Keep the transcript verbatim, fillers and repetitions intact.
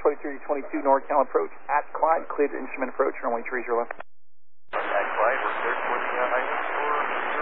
twenty-three twenty-two NorCal approach at Clyde, cleared to instrument approach, runway three zero left. At Clyde, we're cleared for the uh, high winds for